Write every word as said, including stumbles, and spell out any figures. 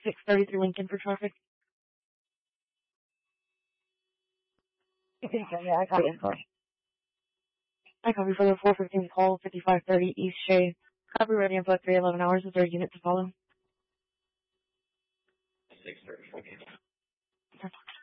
six thirty-three Lincoln for traffic. Yeah, I got it. I copy for the four fifteen call, fifty-five thirty East Shea. Copy ready in about three eleven hours. Is there a unit to follow? six thirty. Okay.